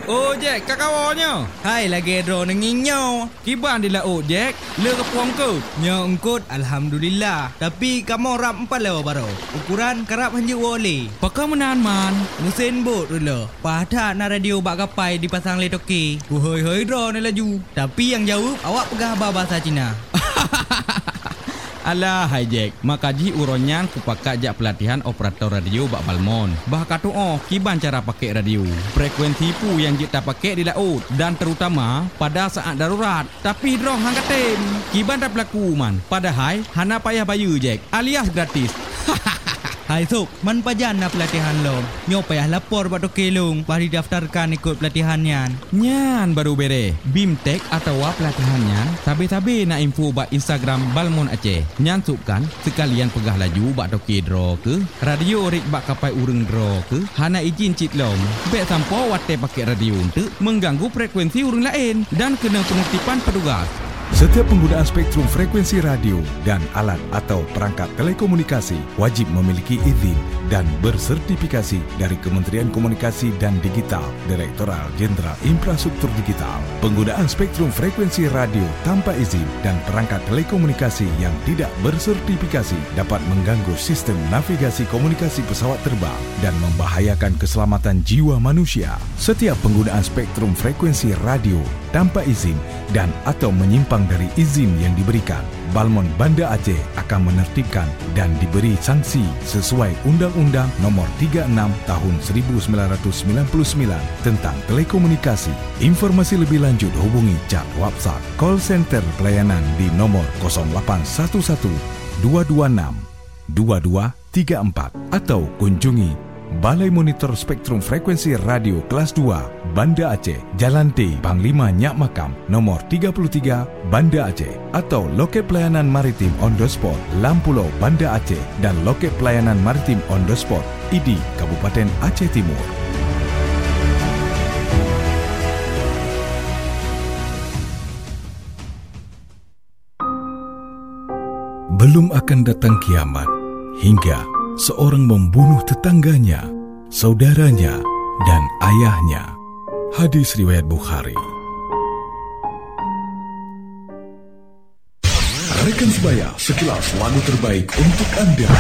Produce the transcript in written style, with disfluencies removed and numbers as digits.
Oh Jack, kak kawannya. Hai lagi dro nenginyo. Kiban di laut Jack. Le kepuang ke? Nya engkut alhamdulillah. Tapi kamu rap 4 lewa baro. Ukuran kerap hanya wole. Pakai menahan man. Mesin bot dulu. Pada na radio bak kapai dipasang le toki. Ku hoi dro ni laju. Tapi yang jauh awak pegah bahasa Cina. Alah hai Jack, makaji uronyan ku pakai jak pelatihan operator radio bak Balmon. Bah katu kiban cara pakai radio. Frekuensi pu yang kita pakai di laut dan terutama pada saat darurat. Tapi droh hang katem. Kiban dah berlaku man. Padahal hana payah bayu Jack, alias gratis. Hai Sok, man pajan na pelatihan lo. Nyo payah lapor bak toki lung. Bah didaftarkan ikut pelatihan yan. Nyan baru bere. Bimtek atau pelatihan nyan. Sabi-sabi na info bak Instagram Balmon Aceh. Nyan sukan sekalian pegah laju bak toki draw ke. Radio rik bak kapai ureng draw ke. Hana izin cit long. Bek sampo wate pakai radio untuk mengganggu frekuensi ureng lain dan kena penertiban petugas. Setiap penggunaan spektrum frekuensi radio dan alat atau perangkat telekomunikasi wajib memiliki izin dan bersertifikasi dari Kementerian Komunikasi dan Digital, Direktorat Jenderal Infrastruktur Digital. Penggunaan spektrum frekuensi radio tanpa izin dan perangkat telekomunikasi yang tidak bersertifikasi dapat mengganggu sistem navigasi komunikasi pesawat terbang dan membahayakan keselamatan jiwa manusia. Setiap penggunaan spektrum frekuensi radio tanpa izin dan atau menyimpang dari izin yang diberikan, Balmon Banda Aceh akan menertibkan dan diberi sanksi sesuai Undang-Undang Nomor 36 Tahun 1999 tentang Telekomunikasi. Informasi lebih lanjut hubungi chat WhatsApp call center pelayanan di nomor 0811 226 2234 atau kunjungi Balai Monitor Spektrum Frekuensi Radio Kelas 2 Banda Aceh, Jalan T, Panglima Nyak Makam, nomor 33, Banda Aceh, atau Loket Pelayanan Maritim on the Spot, Lampulau, Banda Aceh, dan Loket Pelayanan Maritim on the Spot, ID, Kabupaten Aceh Timur. Belum akan datang kiamat hingga seorang membunuh tetangganya, saudaranya, dan ayahnya. Hadis riwayat Bukhari. Rekan sebaya, sekilas lagu terbaik untuk Anda.